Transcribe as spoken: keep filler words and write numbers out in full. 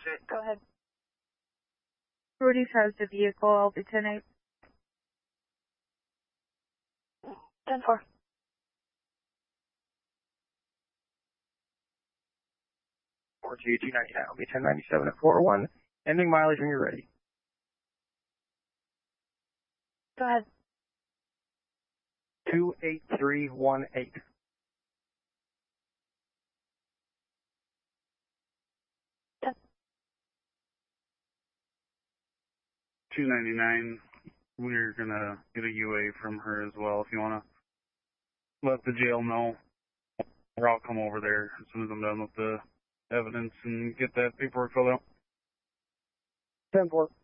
Go ahead. Rudy has the vehicle. I'll be ten eight. ten four. four two two ninety-nine. I'll be ten ninety-seven at four one. Ending mileage when you're ready. Go ahead. two eight three one eight. ten. two ninety-nine. We're gonna get a U A from her as well if you wanna let the jail know. Or I'll come over there as soon as I'm done with the evidence and get that paperwork filled out. ten four.